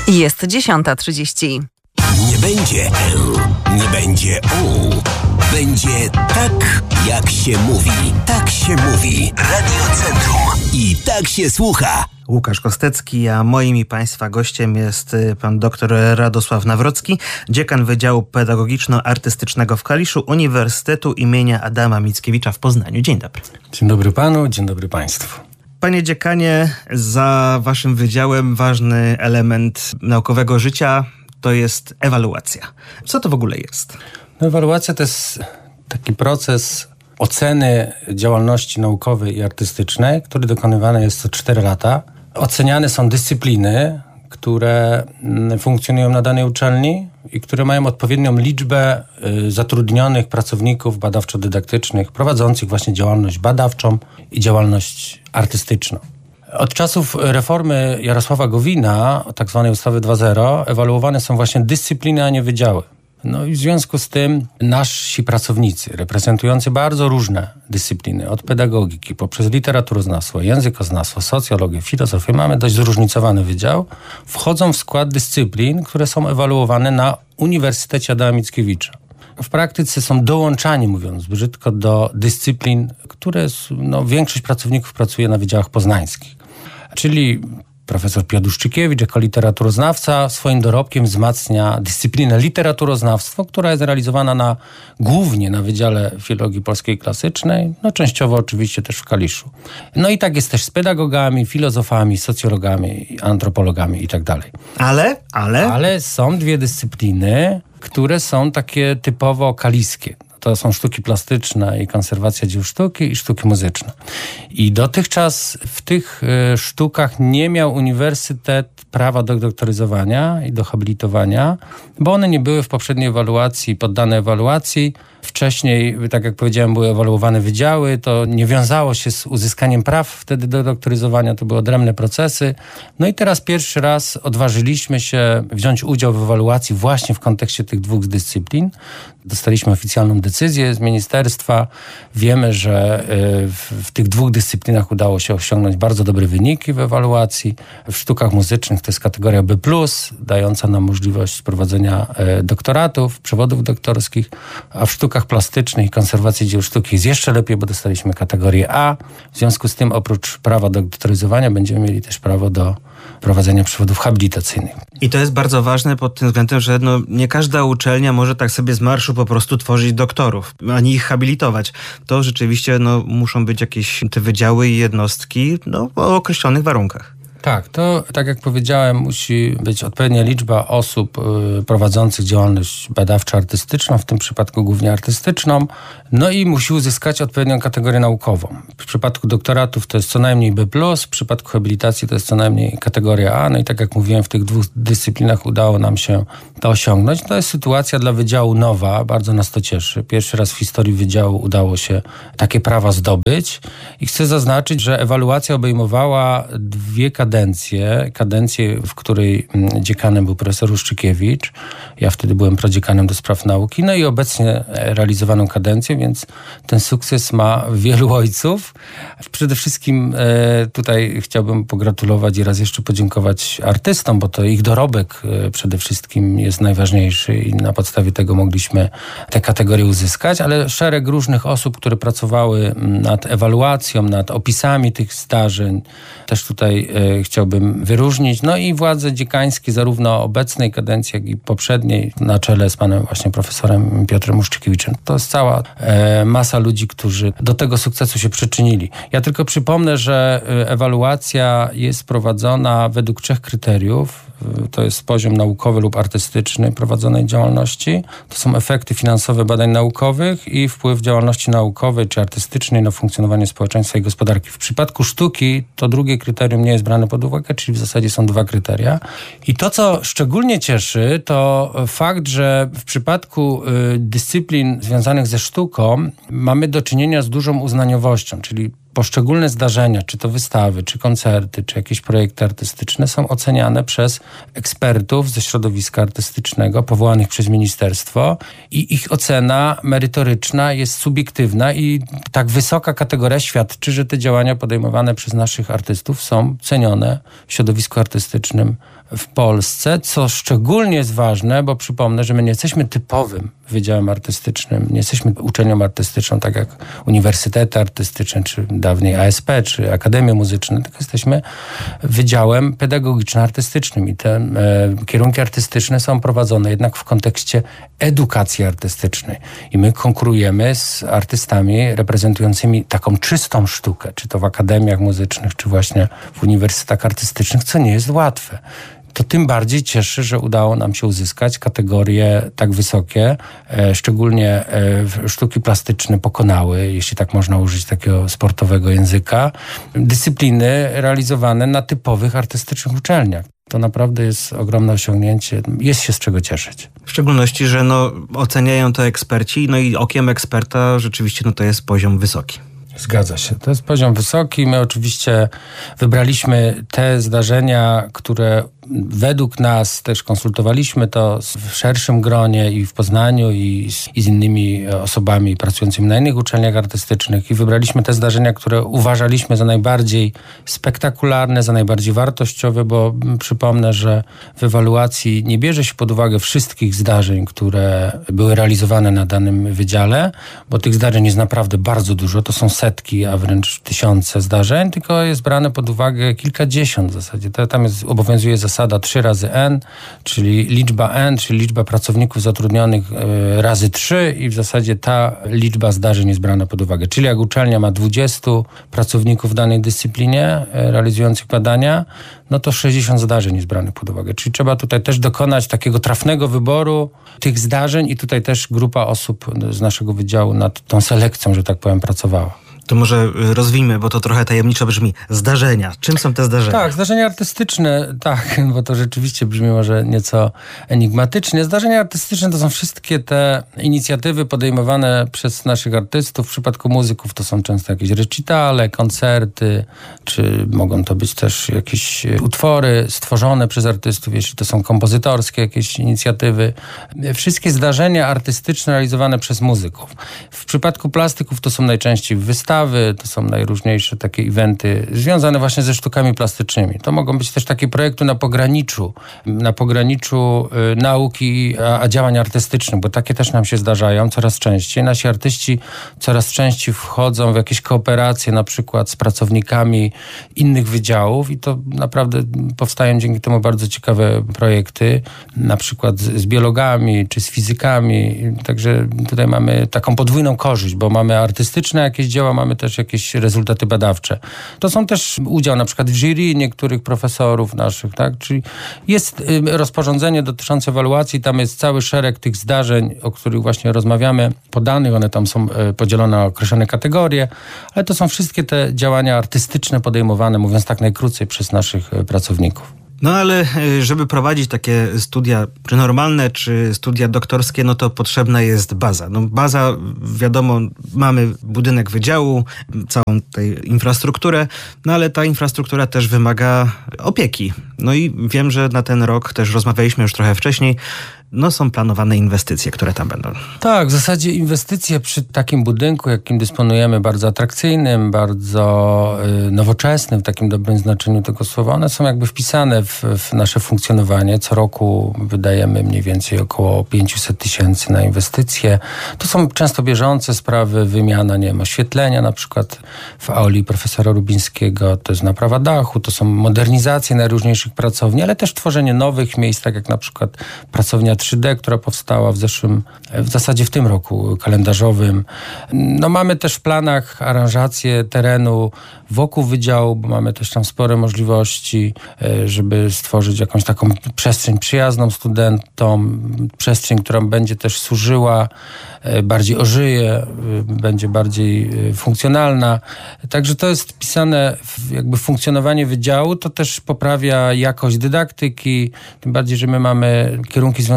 Jest 10:30. Nie będzie nie będzie będzie tak, jak się mówi. Tak się mówi. Radio Centrum. I tak się słucha. Łukasz Kostecki, a moim i Państwa gościem jest pan dr Radosław Nawrocki, dziekan Wydziału Pedagogiczno-Artystycznego w Kaliszu Uniwersytetu imienia Adama Mickiewicza w Poznaniu. Dzień dobry. Dzień dobry panu, dzień dobry państwu. Panie dziekanie, za waszym wydziałem ważny element naukowego życia to jest ewaluacja. Co to w ogóle jest? No, ewaluacja to jest taki proces oceny działalności naukowej i artystycznej, który dokonywany jest co 4 lata. Oceniane są dyscypliny, które funkcjonują na danej uczelni i które mają odpowiednią liczbę zatrudnionych pracowników badawczo-dydaktycznych prowadzących właśnie działalność badawczą i działalność artystyczną. Od czasów reformy Jarosława Gowina, tak zwanej ustawy 2.0, ewaluowane są właśnie dyscypliny, a nie wydziały. No i w związku z tym nasi pracownicy, reprezentujący bardzo różne dyscypliny, od pedagogiki, poprzez literaturoznawstwo, językoznawstwo, socjologię, filozofię, mamy dość zróżnicowany wydział, wchodzą w skład dyscyplin, które są ewaluowane na Uniwersytecie Adama Mickiewicza. W praktyce są dołączani, mówiąc brzydko, do dyscyplin, które większość pracowników pracuje na wydziałach poznańskich. Czyli profesor Piotr Uszczykiewicz jako literaturoznawca swoim dorobkiem wzmacnia dyscyplinę literaturoznawstwo, która jest realizowana głównie na Wydziale Filologii Polskiej Klasycznej, częściowo oczywiście też w Kaliszu. No i tak jest też z pedagogami, filozofami, socjologami, antropologami i tak dalej. Ale są 2 dyscypliny, które są takie typowo kaliskie. To są sztuki plastyczne i konserwacja dzieł sztuki i sztuki muzyczne. I dotychczas w tych sztukach nie miał uniwersytet prawa do doktoryzowania i do habilitowania, bo one nie były w poprzedniej ewaluacji poddane ewaluacji. Wcześniej, tak jak powiedziałem, były ewaluowane wydziały, to nie wiązało się z uzyskaniem praw wtedy do doktoryzowania, to były odrębne procesy. No i teraz pierwszy raz odważyliśmy się wziąć udział w ewaluacji właśnie w kontekście tych 2 dyscyplin. Dostaliśmy oficjalną decyzję z ministerstwa. Wiemy, że w tych 2 dyscyplinach udało się osiągnąć bardzo dobre wyniki w ewaluacji. W sztukach muzycznych to jest kategoria B+, dająca nam możliwość prowadzenia doktoratów, przewodów doktorskich, a w sztukach plastycznych i konserwacji dzieł sztuki jest jeszcze lepiej, bo dostaliśmy kategorię A. W związku z tym oprócz prawa do doktoryzowania będziemy mieli też prawo do prowadzenia przewodów habilitacyjnych. I to jest bardzo ważne pod tym względem, że nie każda uczelnia może tak sobie z marszu po prostu tworzyć doktorów, ani ich habilitować. To rzeczywiście muszą być jakieś te wydziały i jednostki o określonych warunkach. Tak, to tak jak powiedziałem, musi być odpowiednia liczba osób prowadzących działalność badawczo-artystyczną, w tym przypadku głównie artystyczną, i musi uzyskać odpowiednią kategorię naukową. W przypadku doktoratów to jest co najmniej B+, w przypadku habilitacji to jest co najmniej kategoria A, i tak jak mówiłem, w tych 2 dyscyplinach udało nam się to osiągnąć. To jest sytuacja dla wydziału nowa, bardzo nas to cieszy. Pierwszy raz w historii wydziału udało się takie prawa zdobyć i chcę zaznaczyć, że ewaluacja obejmowała 2 kadencję, w której dziekanem był profesor Uszczykiewicz. Ja wtedy byłem prodziekanem do spraw nauki, i obecnie realizowaną kadencję, więc ten sukces ma wielu ojców. Przede wszystkim tutaj chciałbym pogratulować i raz jeszcze podziękować artystom, bo to ich dorobek przede wszystkim jest najważniejszy i na podstawie tego mogliśmy tę kategorię uzyskać, ale szereg różnych osób, które pracowały nad ewaluacją, nad opisami tych zdarzeń, też tutaj chciałbym wyróżnić. I władze dziekańskie zarówno obecnej kadencji, jak i poprzedniej, na czele z panem właśnie profesorem Piotrem Uszczykiewiczem. To jest cała masa ludzi, którzy do tego sukcesu się przyczynili. Ja tylko przypomnę, że ewaluacja jest prowadzona według 3 kryteriów. To jest poziom naukowy lub artystyczny prowadzonej działalności. To są efekty finansowe badań naukowych i wpływ działalności naukowej czy artystycznej na funkcjonowanie społeczeństwa i gospodarki. W przypadku sztuki to drugie kryterium nie jest brane pod uwagę, czyli w zasadzie są 2 kryteria. I to, co szczególnie cieszy, to fakt, że w przypadku dyscyplin związanych ze sztuką mamy do czynienia z dużą uznaniowością, czyli poszczególne zdarzenia, czy to wystawy, czy koncerty, czy jakieś projekty artystyczne są oceniane przez ekspertów ze środowiska artystycznego powołanych przez ministerstwo i ich ocena merytoryczna jest subiektywna i tak wysoka kategoria świadczy, że te działania podejmowane przez naszych artystów są cenione w środowisku artystycznym w Polsce, co szczególnie jest ważne, bo przypomnę, że my nie jesteśmy typowym wydziałem artystycznym, nie jesteśmy uczelnią artystyczną, tak jak uniwersytety artystyczne, czy dawniej ASP, czy Akademie Muzyczne, tylko jesteśmy wydziałem pedagogiczno-artystycznym i te kierunki artystyczne są prowadzone jednak w kontekście edukacji artystycznej. I my konkurujemy z artystami reprezentującymi taką czystą sztukę, czy to w akademiach muzycznych, czy właśnie w uniwersytetach artystycznych, co nie jest łatwe. To tym bardziej cieszy, że udało nam się uzyskać kategorie tak wysokie, szczególnie sztuki plastyczne pokonały, jeśli tak można użyć takiego sportowego języka, dyscypliny realizowane na typowych artystycznych uczelniach. To naprawdę jest ogromne osiągnięcie. Jest się z czego cieszyć. W szczególności, że oceniają to eksperci, i okiem eksperta rzeczywiście to jest poziom wysoki. Zgadza się. To jest poziom wysoki. My oczywiście wybraliśmy te zdarzenia, które według nas też konsultowaliśmy to w szerszym gronie i w Poznaniu i z innymi osobami pracującymi na innych uczelniach artystycznych i wybraliśmy te zdarzenia, które uważaliśmy za najbardziej spektakularne, za najbardziej wartościowe, bo przypomnę, że w ewaluacji nie bierze się pod uwagę wszystkich zdarzeń, które były realizowane na danym wydziale, bo tych zdarzeń jest naprawdę bardzo dużo. To są setki, a wręcz tysiące zdarzeń, tylko jest brane pod uwagę kilkadziesiąt w zasadzie. Tam obowiązuje zasada 3 razy N, czyli liczba N, czyli liczba pracowników zatrudnionych razy 3 i w zasadzie ta liczba zdarzeń jest brana pod uwagę. Czyli jak uczelnia ma 20 pracowników w danej dyscyplinie realizujących badania, to 60 zdarzeń jest branych pod uwagę. Czyli trzeba tutaj też dokonać takiego trafnego wyboru tych zdarzeń i tutaj też grupa osób z naszego wydziału nad tą selekcją, że tak powiem, pracowała. To może rozwijmy, bo to trochę tajemniczo brzmi. Zdarzenia. Czym są te zdarzenia? Tak, zdarzenia artystyczne, tak, bo to rzeczywiście brzmi może nieco enigmatycznie. Zdarzenia artystyczne to są wszystkie te inicjatywy podejmowane przez naszych artystów. W przypadku muzyków to są często jakieś recitale, koncerty, czy mogą to być też jakieś utwory stworzone przez artystów, jeśli to są kompozytorskie jakieś inicjatywy. Wszystkie zdarzenia artystyczne realizowane przez muzyków. W przypadku plastyków to są najczęściej wystawy, to są najróżniejsze takie eventy związane właśnie ze sztukami plastycznymi. To mogą być też takie projekty na pograniczu nauki a działań artystycznych, bo takie też nam się zdarzają coraz częściej. Nasi artyści coraz częściej wchodzą w jakieś kooperacje na przykład z pracownikami innych wydziałów i to naprawdę powstają dzięki temu bardzo ciekawe projekty, na przykład z biologami czy z fizykami. Także tutaj mamy taką podwójną korzyść, bo mamy artystyczne jakieś dzieła, mamy też jakieś rezultaty badawcze. To są też udział na przykład w jury niektórych profesorów naszych, tak? Czyli jest rozporządzenie dotyczące ewaluacji, tam jest cały szereg tych zdarzeń, o których właśnie rozmawiamy, podanych, one tam są podzielone na określone kategorie, ale to są wszystkie te działania artystyczne podejmowane, mówiąc tak najkrócej, przez naszych pracowników. Ale żeby prowadzić takie studia, czy normalne, czy studia doktorskie, to potrzebna jest baza. Baza, wiadomo, mamy budynek wydziału, całą tej infrastrukturę, ale ta infrastruktura też wymaga opieki. I wiem, że na ten rok też rozmawialiśmy już trochę wcześniej, są planowane inwestycje, które tam będą. Tak, w zasadzie inwestycje przy takim budynku, jakim dysponujemy, bardzo atrakcyjnym, bardzo nowoczesnym, w takim dobrym znaczeniu tego słowa, one są jakby wpisane w nasze funkcjonowanie. Co roku wydajemy mniej więcej około 500 000 na inwestycje. To są często bieżące sprawy, wymiana, oświetlenia, na przykład w auli profesora Rubińskiego, to jest naprawa dachu, to są modernizacje najróżniejszych pracowni, ale też tworzenie nowych miejsc, tak jak na przykład pracownia 3D, która powstała w zasadzie w tym roku kalendarzowym. Mamy też w planach aranżację terenu wokół wydziału, bo mamy też tam spore możliwości, żeby stworzyć jakąś taką przestrzeń przyjazną studentom, przestrzeń, która będzie też służyła, bardziej ożyje, będzie bardziej funkcjonalna. Także to jest wpisane w funkcjonowanie wydziału, to też poprawia jakość dydaktyki, tym bardziej, że my mamy kierunki związane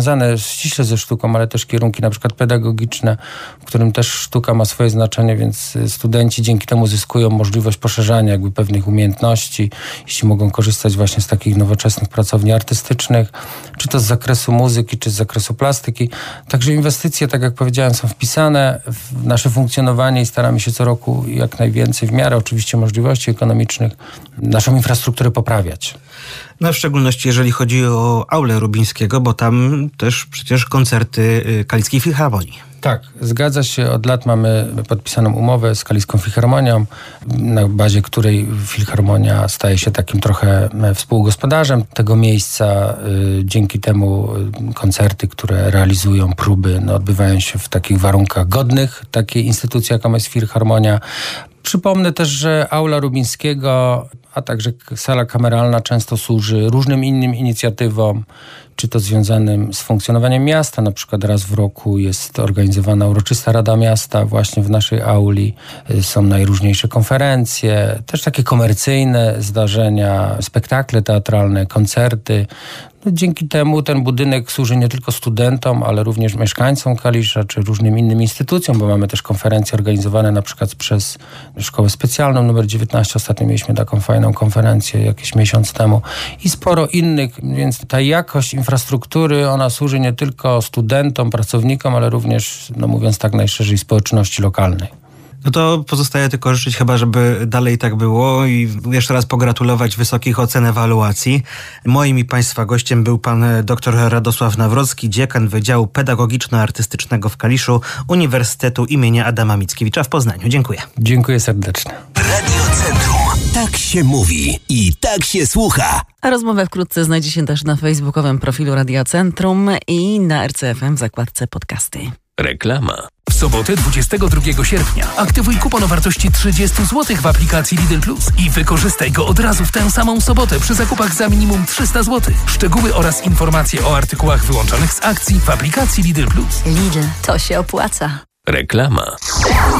związane ściśle ze sztuką, ale też kierunki na przykład pedagogiczne, w którym też sztuka ma swoje znaczenie, więc studenci dzięki temu zyskują możliwość poszerzania jakby pewnych umiejętności, jeśli mogą korzystać właśnie z takich nowoczesnych pracowni artystycznych, czy to z zakresu muzyki, czy z zakresu plastyki. Także inwestycje, tak jak powiedziałem, są wpisane w nasze funkcjonowanie i staramy się co roku jak najwięcej w miarę oczywiście możliwości ekonomicznych naszą infrastrukturę poprawiać. No w szczególności jeżeli chodzi o aulę Rubińskiego, bo tam też przecież koncerty Kalickiej Filharmonii. Tak, zgadza się. Od lat mamy podpisaną umowę z Kaliską Filharmonią, na bazie której Filharmonia staje się takim trochę współgospodarzem tego miejsca. Dzięki temu koncerty, które realizują, próby, odbywają się w takich warunkach godnych takiej instytucji, jaką jest Filharmonia. Przypomnę też, że aula Rubińskiego, a także sala kameralna często służy różnym innym inicjatywom, czy to związanym z funkcjonowaniem miasta. Na przykład raz w roku jest organizowana uroczysta Rada Miasta właśnie w naszej auli. Są najróżniejsze konferencje, też takie komercyjne zdarzenia, spektakle teatralne, koncerty. Dzięki temu ten budynek służy nie tylko studentom, ale również mieszkańcom Kalisza, czy różnym innym instytucjom, bo mamy też konferencje organizowane na przykład przez Szkołę Specjalną numer 19. Ostatnio mieliśmy taką fajną konferencję jakiś miesiąc temu i sporo innych, więc ta jakość infrastruktury, ona służy nie tylko studentom, pracownikom, ale również, mówiąc tak najszerzej, społeczności lokalnej. No to pozostaje tylko życzyć chyba, żeby dalej tak było i jeszcze raz pogratulować wysokich ocen ewaluacji. Moim i Państwa gościem był pan dr Radosław Nawrocki, dziekan Wydziału Pedagogiczno-Artystycznego w Kaliszu Uniwersytetu imienia Adama Mickiewicza w Poznaniu. Dziękuję. Dziękuję serdecznie. Radio Centrum. Tak się mówi i tak się słucha. A rozmowę wkrótce znajdzie się też na facebookowym profilu Radia Centrum i na RCFM w zakładce podcasty. Reklama. W sobotę 22 sierpnia aktywuj kupon o wartości 30 zł w aplikacji Lidl Plus i wykorzystaj go od razu w tę samą sobotę przy zakupach za minimum 300 zł. Szczegóły oraz informacje o artykułach wyłączonych z akcji w aplikacji Lidl Plus. Lidl, to się opłaca. Reklama.